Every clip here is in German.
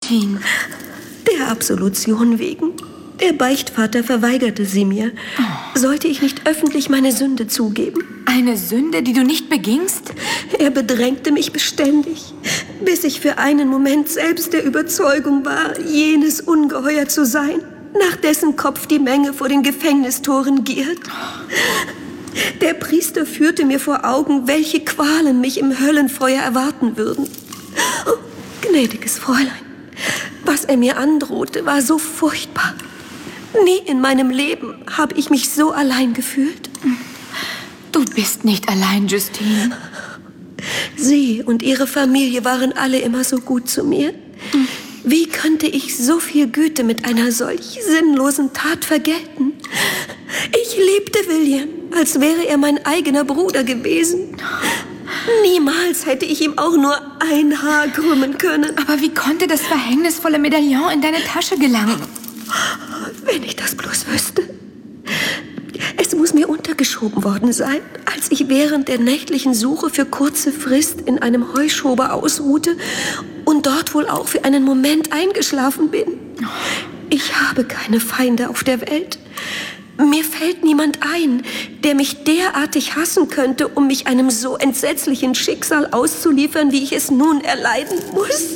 Justine? Der Absolution wegen. Der Beichtvater verweigerte sie mir. Sollte ich nicht öffentlich meine Sünde zugeben? Eine Sünde, die du nicht begingst? Er bedrängte mich beständig, bis ich für einen Moment selbst der Überzeugung war, jenes Ungeheuer zu sein, nach dessen Kopf die Menge vor den Gefängnistoren giert. Der Priester führte mir vor Augen, welche Qualen mich im Höllenfeuer erwarten würden. Oh, gnädiges Fräulein, was er mir androhte, war so furchtbar. Nie in meinem Leben habe ich mich so allein gefühlt. Du bist nicht allein, Justine. Sie und ihre Familie waren alle immer so gut zu mir. Wie könnte ich so viel Güte mit einer solch sinnlosen Tat vergelten? Ich liebte William, als wäre er mein eigener Bruder gewesen. Niemals hätte ich ihm auch nur ein Haar krümmen können. Aber wie konnte das verhängnisvolle Medaillon in deine Tasche gelangen? Wenn ich das bloß wüsste. Es muss mir untergeschoben worden sein, als ich während der nächtlichen Suche für kurze Frist in einem Heuschober ausruhte und dort wohl auch für einen Moment eingeschlafen bin. Ich habe keine Feinde auf der Welt. Mir fällt niemand ein, der mich derartig hassen könnte, um mich einem so entsetzlichen Schicksal auszuliefern, wie ich es nun erleiden muss.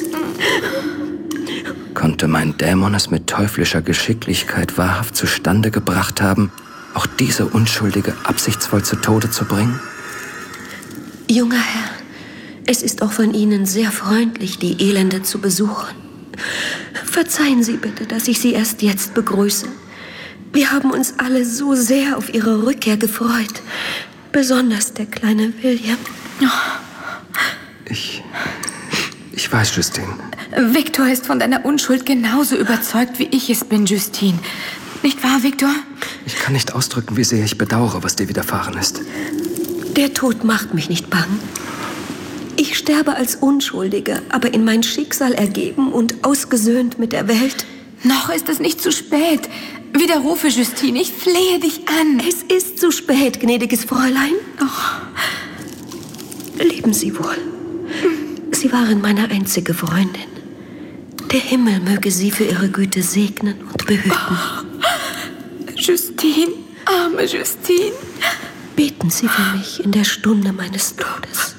Konnte mein Dämon es mit teuflischer Geschicklichkeit wahrhaft zustande gebracht haben, auch diese Unschuldige absichtsvoll zu Tode zu bringen? Junger Herr, es ist auch von Ihnen sehr freundlich, die Elende zu besuchen. Verzeihen Sie bitte, dass ich Sie erst jetzt begrüße. Wir haben uns alle so sehr auf Ihre Rückkehr gefreut. Besonders der kleine William. Ich weiß, Justine. Victor ist von deiner Unschuld genauso überzeugt, wie ich es bin, Justine. Nicht wahr, Victor? Ich kann nicht ausdrücken, wie sehr ich bedauere, was dir widerfahren ist. Der Tod macht mich nicht bang. Ich sterbe als Unschuldige, aber in mein Schicksal ergeben und ausgesöhnt mit der Welt. Noch ist es nicht zu spät. Widerrufe, Justine, ich flehe dich an. Es ist zu spät, gnädiges Fräulein. Leben Sie wohl. Sie waren meine einzige Freundin. Der Himmel möge Sie für Ihre Güte segnen und behüten. Justine, arme Justine. Beten Sie für mich in der Stunde meines Todes.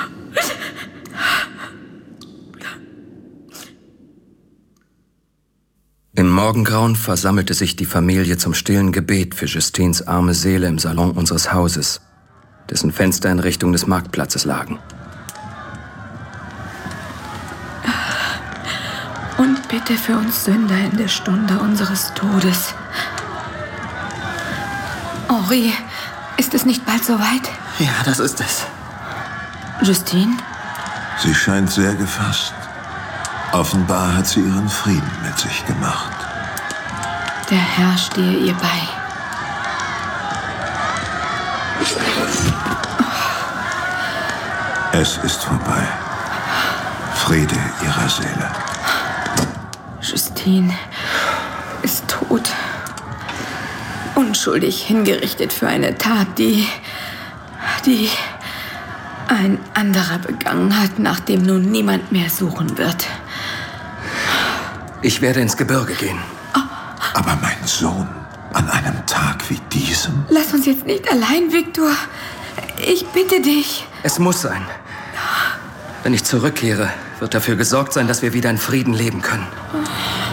Im Morgengrauen versammelte sich die Familie zum stillen Gebet für Justines arme Seele im Salon unseres Hauses, dessen Fenster in Richtung des Marktplatzes lagen. Und bitte für uns Sünder in der Stunde unseres Todes. Henri, ist es nicht bald soweit? Ja, das ist es. Justine? Sie scheint sehr gefasst. Offenbar hat sie ihren Frieden mit sich gemacht. Der Herr stehe ihr bei. Es ist vorbei. Friede ihrer Seele. Justine ist tot. Unschuldig hingerichtet für eine Tat, die ein anderer begangen hat, nach dem nun niemand mehr suchen wird. Ich werde ins Gebirge gehen. Aber mein Sohn, an einem Tag wie diesem? Lass uns jetzt nicht allein, Victor. Ich bitte dich. Es muss sein. Wenn ich zurückkehre, wird dafür gesorgt sein, dass wir wieder in Frieden leben können.